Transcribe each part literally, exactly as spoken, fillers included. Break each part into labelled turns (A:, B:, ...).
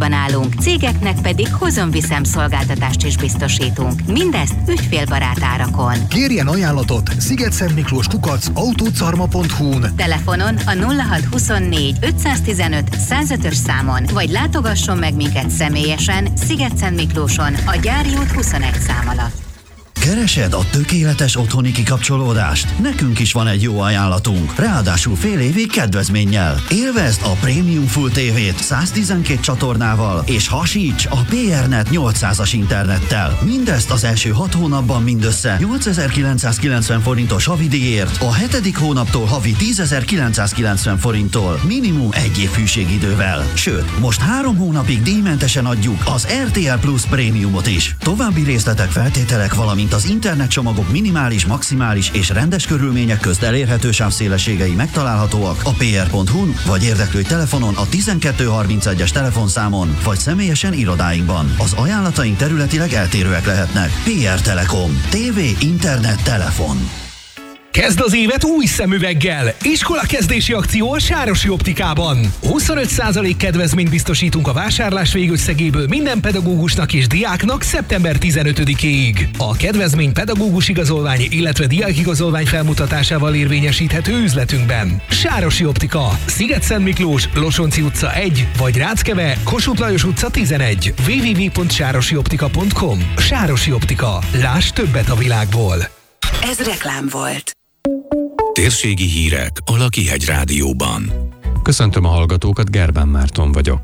A: kapcsolatban állunk, cégeknek pedig hozom-viszem szolgáltatást is biztosítunk. Mindezt ügyfélbarát árakon.
B: Kérjen ajánlatot szigetszentmiklós kukac autócarma pont hu-n.
A: Telefonon a nulla hat huszonnégy ötszáztizenöt százötös számon, vagy látogasson meg minket személyesen Szigetszentmiklóson a Gyári út huszonegy szám alatt.
C: Keresed a tökéletes otthoni kikapcsolódást? Nekünk is van egy jó ajánlatunk, ráadásul fél évig kedvezménnyel. Élvezd a Premium Full té vét száztizenkét csatornával, és hasíts a pé er net nyolcszázas internettel. Mindezt az első hat hónapban mindössze nyolcezer-kilencszázkilencven forintos havidíjért, a hetedik hónaptól havi tízezer-kilencszázkilencven forinttól, minimum egy év hűségidővel. Sőt, most három hónapig díjmentesen adjuk az er té el Plus Prémiumot is. További részletek, feltételek, valamint az internetcsomagok minimális, maximális és rendes körülmények közt elérhető sávszélességei megtalálhatóak a pé er pont hu-n, vagy érdeklői telefonon a tizenkettő harmincegyes telefonszámon, vagy személyesen irodáinkban. Az ajánlataink területileg eltérőek lehetnek. pé er Telekom. té vé, internet, telefon.
D: Kezd az évet új szemüveggel! Iskolakezdési akció a Sárosi Optikában. huszonöt százalék kedvezményt biztosítunk a vásárlás végösszegéből minden pedagógusnak és diáknak szeptember tizenötödikéig. A kedvezmény pedagógus igazolvány, illetve diákigazolvány felmutatásával érvényesíthető üzletünkben. Sárosi Optika, Szigetszentmiklós, Losonci utca egy, vagy Ráckeve, Kossuth Lajos utca tizenegy. double-u double-u double-u pont sárosioptika pont com. Sárosi Optika. Láss többet a világból.
E: Ez reklám volt.
F: Térségi hírek a Lakihegy Rádióban.
G: Köszöntöm a hallgatókat, Gerbán Márton vagyok.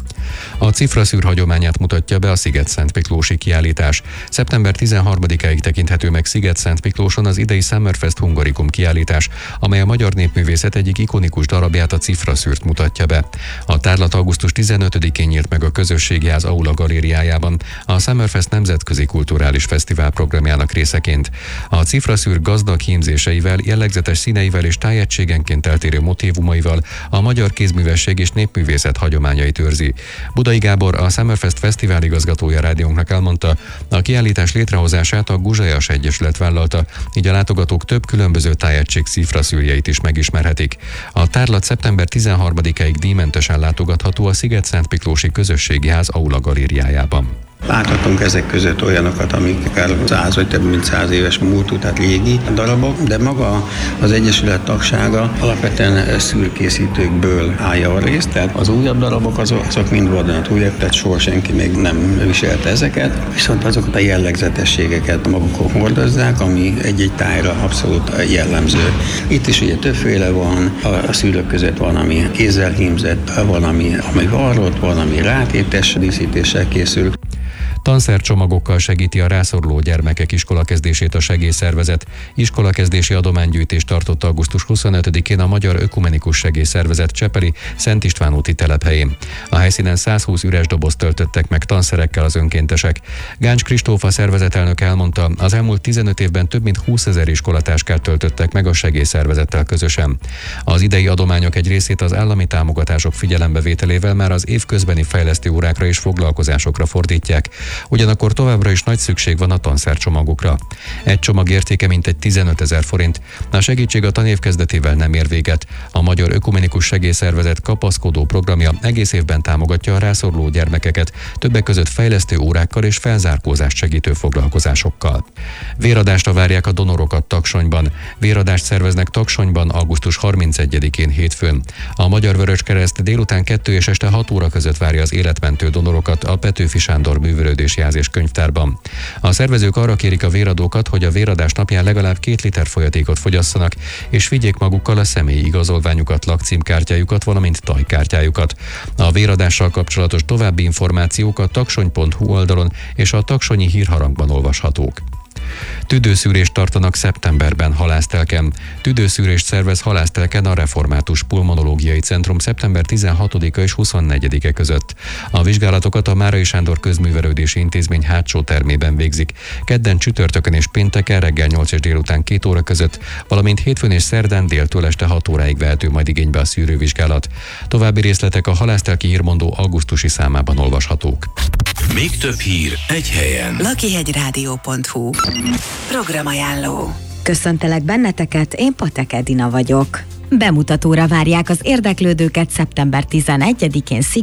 G: A cifraszűr hagyományát mutatja be a Szigetszentmiklósi kiállítás. szeptember tizenharmadikáig tekinthető meg Szigetszentmiklóson az idei Summerfest Hungarikum kiállítás, amely a magyar népművészet egyik ikonikus darabját, a cifraszűrt mutatja be. A tárlat augusztus tizenötödikén nyílt meg a Közösségi Ház Aula galériájában, a Summerfest Nemzetközi Kulturális Fesztivál programjának részeként. A cifraszűr gazdag hímzéseivel, jellegzetes színeivel és tájegységenként eltérő motívumaival a magyar kézművesség és népművészet hagyományait őrzi. Budai Gábor, a Summerfest Fesztivál igazgatója rádiónknak elmondta, a kiállítás létrehozását a Guzsajas Egyesület vállalta, így a látogatók több különböző tájegység cifraszűrjeit is megismerhetik. A tárlat szeptember tizenharmadikáig díjmentesen látogatható a Szigetszentmiklósi Közösségi Ház Aula galériájában.
H: Láthatunk ezek között olyanokat, amik akár száz vagy több mint száz éves múltú, tehát régi darabok, de maga az Egyesület tagsága alapvetően szűrkészítőkből állja a részt, tehát az újabb darabok azok, azok mind vadonatújak, tehát soha senki még nem viselte ezeket, viszont azokat a jellegzetességeket magukon hordozzák, ami egy-egy tájra abszolút jellemző. Itt is ugye többféle van, a szűrők között van, ami kézzel hímzett, van, ami, ami varrott, van, ami rátétes díszítéssel készül.
G: Tanszercsomagokkal segíti a rászoruló gyermekek iskolakezdését a segélyszervezet. Iskolakezdési adománygyűjtést tartott augusztus huszonötödikén a Magyar Ökumenikus Segélyszervezet Csepeli Szent István úti telephelyén. A helyszínen százhúsz üres dobozt töltöttek meg tanszerekkel az önkéntesek. Gáncs Kristóf, a szervezetelnök elmondta, az elmúlt tizenöt évben több mint húszezer iskolatáskát töltöttek meg a segélyszervezettel közösen. Az idei adományok egy részét az állami támogatások figyelembevételével már az évközbeni fejlesztő órákra és foglalkozásokra fordítják. Ugyanakkor továbbra is nagy szükség van a tanszercsomagokra. Egy csomag értéke mintegy tizenötezer forint. A segítség a tanév kezdetével nem ér véget. A Magyar Ökumenikus Segélyszervezet kapaszkodó programja egész évben támogatja a rászoruló gyermekeket, többek között fejlesztő órákkal és felzárkózást segítő foglalkozásokkal. Véradásra várják a donorokat Taksonyban. Véradást szerveznek Taksonyban augusztus harmincegyedikén hétfőn. A Magyar Vöröskereszt délután kettő és este hat óra között várja az életmentő donorokat a Petőfi Sándor művelődési jelzés könyvtárban. A szervezők arra kérik a véradókat, hogy a véradás napján legalább két liter folyatékot fogyasszanak, és vigyék magukkal a személyi igazolványukat, lakcímkártyájukat, valamint tajkártyájukat. A véradással kapcsolatos további információk a taksony pont hu oldalon és a taksonyi hírharangban olvashatók. Tüdőszűrést tartanak szeptemberben Halásztelken. Tüdőszűrést szervez Halásztelken a Református Pulmonológiai Centrum szeptember tizenhatodika és huszonnegyedike között. A vizsgálatokat a Márai Sándor Közművelődési Intézmény hátsó termében végzik. Kedden, csütörtökön és pénteken reggel nyolc és délután két óra között, valamint hétfőn és szerdán déltől este hat óráig vehető majd igénybe a szűrővizsgálat. További részletek a Halásztelki Hírmondó augusztusi számában olvashatók.
F: Még több hír egy helyen.
E: lakihegyrádió pont hu. Programajánló.
I: Köszöntelek benneteket, én Patek Edina vagyok. Bemutatóra várják az érdeklődőket szeptember tizenegyedikén